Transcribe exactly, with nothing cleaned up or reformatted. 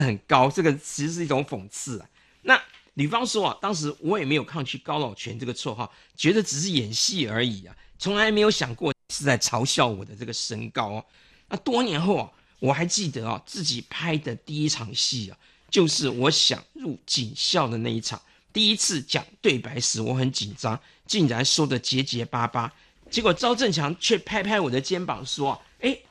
很高，这个其实是一种讽刺啊。那吕方说啊，当时我也没有抗拒高老全这个绰号，觉得只是演戏而已啊，从来没有想过是在嘲笑我的这个身高哦。那多年后啊，我还记得啊，自己拍的第一场戏啊，就是我想入警校的那一场。第一次讲对白时，我很紧张，竟然说得结结巴巴。结果赵正强却拍拍我的肩膀说：“哎，